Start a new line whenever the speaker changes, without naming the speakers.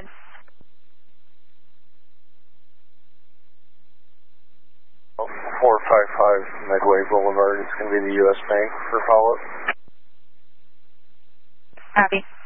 open.
455 Medway Boulevard. It's going to be the U.S. Bank for follow-up.
Copy.